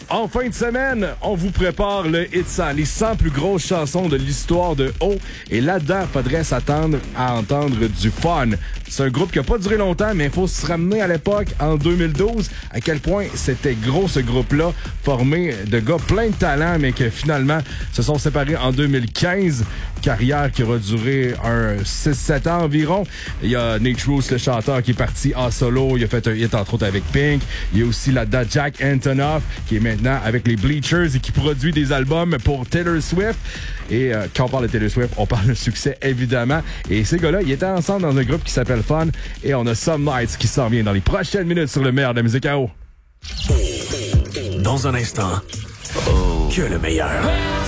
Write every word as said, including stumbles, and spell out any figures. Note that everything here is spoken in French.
En fin de semaine, on vous prépare le Hit cent, les cent plus grosses chansons de l'histoire de O. Et là-dedans, faudrait s'attendre à entendre du fun. C'est un groupe qui a pas duré longtemps, mais il faut se ramener à l'époque, en deux mille douze, à quel point c'était gros ce groupe-là, formé de gars plein de talent, mais que finalement se sont séparés en deux mille quinze. Carrière qui aura duré un six sept ans environ. Il y a Nate Ruess, le chanteur, qui est parti en solo. Il a fait un hit, entre autres, avec Pink. Il y a aussi là-dedans Jack Antonoff, qui est maintenant avec les Bleachers et qui produit des albums pour Taylor Swift. Et euh, quand on parle de Taylor Swift, on parle de succès, évidemment. Et ces gars-là, ils étaient ensemble dans un groupe qui s'appelle Fun. Et on a Some Nights qui s'en vient dans les prochaines minutes sur le meilleur de la musique à O. Dans un instant, oh. que le meilleur.